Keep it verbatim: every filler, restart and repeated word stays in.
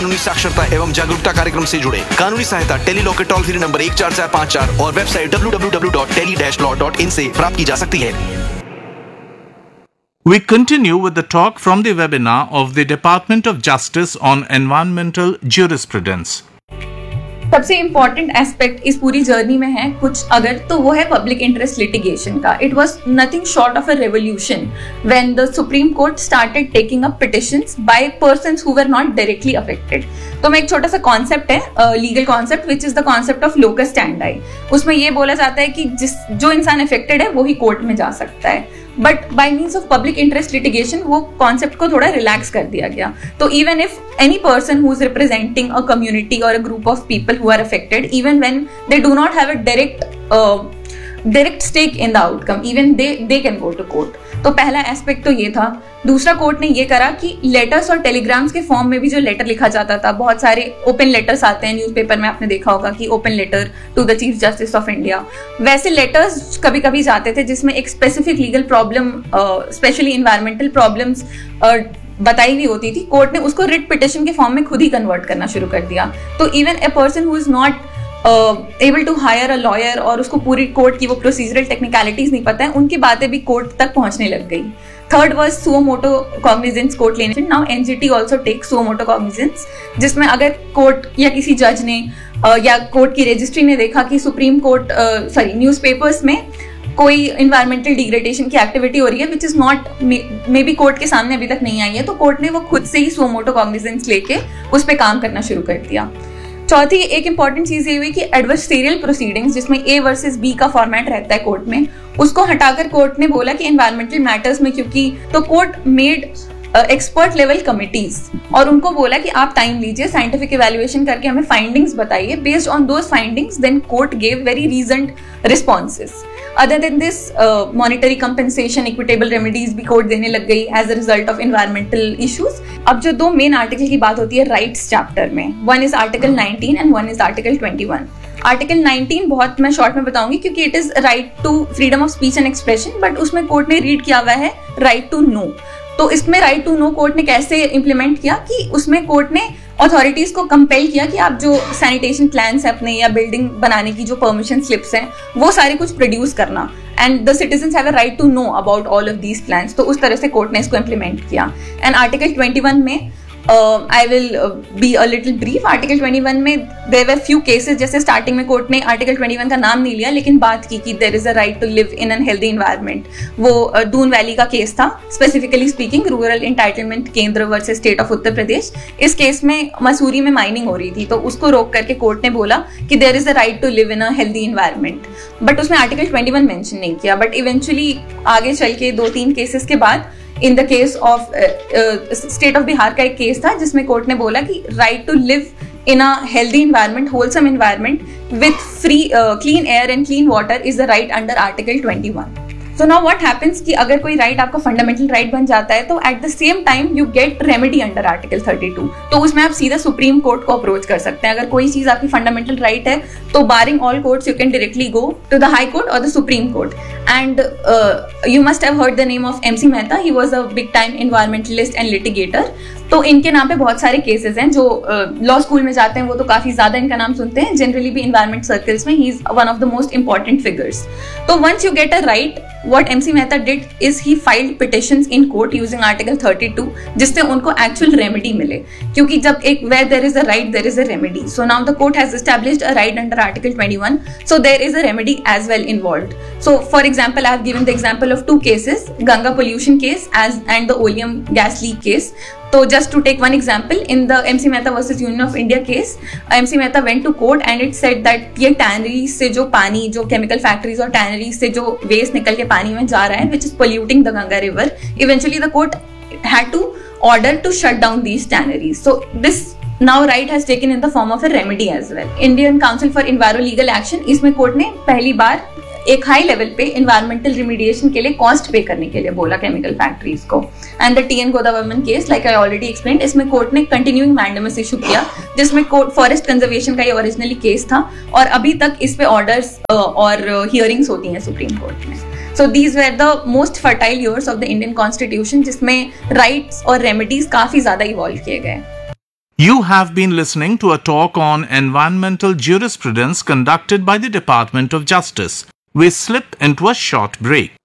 कानूनी साक्षरता एवं जागरूकता कार्यक्रम से जुड़े। कानूनी सहायता टेली लॉ के टोल फ्री नंबर एक चार चार पाँच चार और website W W W dot tele dash law dot in से प्राप्त की जा सकती है। We continue with the talk from the webinar of the Department of Justice on Environmental Jurisprudence. सबसे इम्पॉर्टेंट एस्पेक्ट इस पूरी जर्नी में है कुछ अगर तो वो है पब्लिक इंटरेस्ट लिटिगेशन का। It was nothing short of a revolution when the supreme court started taking up petitions bye persons who were not directly affected. तो मैं एक छोटा सा कॉन्सेप्ट है legal concept which is the concept of locus standi. उसमें ये बोला जाता है कि जिस जो इंसान अफेक्टेड है वो ही कोर्ट में जा सकता है, but by means of public interest litigation वो कॉन्सेप्ट को थोड़ा रिलैक्स कर दिया गया। तो even if any person who is representing a community और a group of people who are affected, even when they do not have a direct direct stake in the outcome, even they they can go to court. तो पहला aspect तो ये था। दूसरा, court ने ये करा कि लेटर्स और टेलीग्राम्स के फॉर्म में भी जो लेटर लिखा जाता था, बहुत सारे ओपन लेटर्स आते हैं न्यूज़पेपर में, आपने देखा होगा कि open letter to the chief justice of India, वैसे लेटर्स कभी कभी जाते थे जिसमें एक specific legal problem, specially environmental problems बताई हुई होती थी। कोर्ट ने उसको रिट पिटिशन के फॉर्म में खुद ही कन्वर्ट करना शुरू कर दिया। तो even a person who is not able to hire a lawyer और उसको पूरी कोर्ट की वो प्रोसीजरल टेक्निकलिटीज नहीं पता है, उनकी बातें भी कोर्ट तक पहुंचने लग गई। Third was suo motu cognizance court लेने। Now NGT also take suo motu cognizance, जिसमें अगर कोर्ट या किसी जज ने uh, या कोर्ट की रजिस्ट्री ने देखा कि सुप्रीम कोर्ट सॉरी न्यूज़पेपर्स में कोई इन्वायरमेंटल डिग्रेडेशन की एक्टिविटी हो रही है which is not may be court के सामने अभी तक नहीं आई है, तो कोर्ट ने वो खुद से ही सुओ मोटो कॉग्निजेंस लेके उस पर काम करना शुरू कर दिया। चौथी एक इंपॉर्टेंट चीज ये हुई कि एडवर्सरियल प्रोसीडिंग्स, जिसमें ए वर्सेस बी का फॉर्मेट रहता है कोर्ट में, उसको हटाकर कोर्ट ने बोला कि एनवायरमेंटल मैटर्स में, क्योंकि तो court made expert level committees और उनको बोला कि आप टाइम लीजिए, साइंटिफिक इवैल्यूएशन करके हमें फाइंडिंग्स बताइए, based on those findings then court gave very रीजन्ड responses. Other than this monetary compensation, equitable remedies भी कोर्ट देने लग गई as a result of environmental issues. अब जो दो मेन आर्टिकल की बात होती है राइट्स चैप्टर में, one is article nineteen and one is article twenty one. Article nineteen बहुत मैं शॉर्ट में बताऊंगी क्योंकि it is right to freedom of speech and expression, but उसमें कोर्ट ने रीड किया हुआ है राइट टू नो। तो इसमें राइट टू नो कोर्ट ने कैसे इंप्लीमेंट किया कि उसमें कोर्ट ने अथॉरिटीज को कंपेल किया कि आप जो सैनिटेशन प्लान्स है अपने या बिल्डिंग बनाने की जो परमिशन स्लिप्स हैं वो सारे कुछ प्रोड्यूस करना, and the citizens have a right to know about all of these plans. तो उस तरह से कोर्ट ने इसको इंप्लीमेंट किया। एंड आर्टिकल ट्वेंटी वन में I will be a little brief. Article twenty one में देयर वर फ्यू केसेस, जैसे स्टार्टिंग में कोर्ट ने आर्टिकल ट्वेंटी वन का नाम नहीं लिया लेकिन बात की कि there is a right to live in an healthy environment. वो दून वैली का केस था, स्पेसिफिकली स्पीकिंग रूरल एंटाइटलमेंट केंद्र versus state of Uttar Pradesh. इस केस में मसूरी में माइनिंग हो रही थी, तो उसको रोक करके कोर्ट ने बोला कि there is a right to live in a healthy environment, but उसमें आर्टिकल ट्वेंटी वन मेंशन नहीं किया। बट इवेंचुअली आगे चल के दो तीन केसेस के बाद in the case of state of Bihar का एक केस था जिसमें कोर्ट ने बोला कि right to live in a healthy environment, wholesome environment with free uh, clean air and clean water is the right under article twenty-one. So now what happens कि अगर कोई राइट आपका फंडामेंटल राइट बन जाता है तो at the same time you get remedy under article thirty two. तो उसमें आप सीधा सुप्रीम कोर्ट को अप्रोच कर सकते हैं। अगर कोई चीज आपकी फंडामेंटल राइट है तो बारिंग all courts you can directly go to the high court और the supreme court. And you must have heard the name of MC Mehta, he was a big time environmentalist and litigator. तो इनके नाम पे बहुत सारे cases हैं। जो law uh, school में जाते हैं वो तो काफी ज्यादा इनका नाम सुनते हैं, जनरली भी इन्वायरमेंट सर्कल्स में he is one of the most important figures. तो once you get a right, what M C Mehta did is he filed petitions in court using Article thirty two, जिससे उनको actual remedy मिले, क्योंकि जब एक where there is a right there is a remedy. So now the court has established a right under Article twenty one, so there is a remedy as well involved. So for example, I have given the example of two cases, Ganga pollution case as and the oleum gas leak case. So just to take one example, in the M C Mehta versus Union of India case, M C Mehta went to court and it said that ये tanneries से जो पानी, जो chemical factories और tanneries से जो waste निकल के पानी में जा रहा है, which is polluting the Ganga river, eventually the court had to order to shut down these tanneries. So this now right has taken in the form of a remedy as well. Indian Council for Enviro Legal Action, इसमें court ने पहली बार एक high level पे environmental रिमीडिएशन के लिए cost पे करने के लिए बोला केमिकल फैक्ट्रीज को। And the T N गोदावरमन case, like I already explain, इसमें कोर्ट ने कंटिन्यूइंग मैंडेमस इशू किया, जिसमें कोर्ट फॉरेस्ट कंजर्वेशन का ये ओरिजिनली केस था और अभी तक इस पे ऑर्डर्स और हियरिंग्स होती हैं सुप्रीम कोर्ट में। So these were the most fertile years of the Indian constitution, जिसमें राइट्स और रेमेडीज काफी ज्यादा इवॉल्व किए गए। You have been listening to a talk on environmental jurisprudence conducted by the Department of Justice. We slip into a short break.